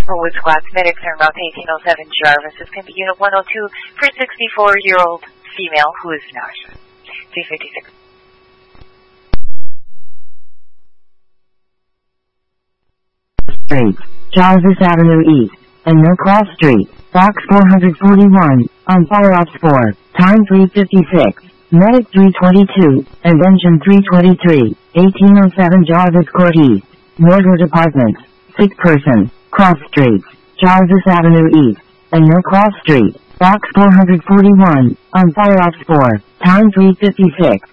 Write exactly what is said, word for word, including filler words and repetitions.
Wood Squats Medic, Route eighteen oh seven Jarvis. This can be Unit one oh two for a sixty-four-year-old female who is not. three fifty-six. Street, Jarvis Avenue East, and No Cross Street, Box four forty-one, on Fire Ops four, time three fifty-six, Medic three twenty-two, and Engine three twenty-three, eighteen oh seven Jarvis Court East, Northwood Apartments, sick person, Cross Street, Jarvis Avenue East, and No Cross Street, Box four forty-one, on Fire Ops four, time three fifty-six.